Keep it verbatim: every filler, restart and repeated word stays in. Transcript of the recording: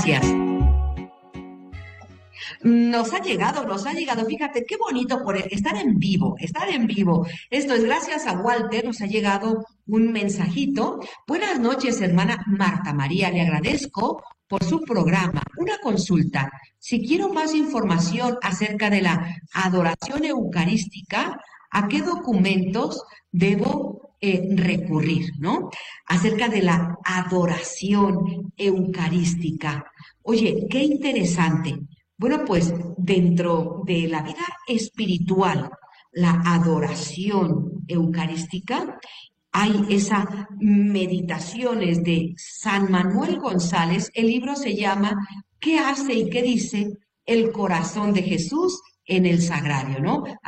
Gracias. Nos ha llegado, nos ha llegado, fíjate, qué bonito por estar en vivo, estar en vivo. Esto es gracias a Walter, nos ha llegado un mensajito. Buenas noches, hermana Marta María, le agradezco por su programa. Una consulta. Si quiero más información acerca de la adoración eucarística, ¿a qué documentos debo eh, recurrir, ¿no? Acerca de la adoración eucarística. Oye, qué interesante. Bueno, pues dentro de la vida espiritual, la adoración eucarística, hay esas meditaciones de San Manuel González. El libro se llama ¿Qué hace y qué dice el corazón de Jesús en el sagrario, ¿no?